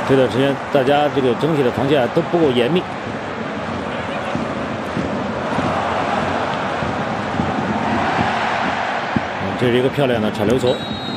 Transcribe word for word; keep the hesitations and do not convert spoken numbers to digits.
这段时间大家这个整体的防线都不够严密。这是一个漂亮的铲流球。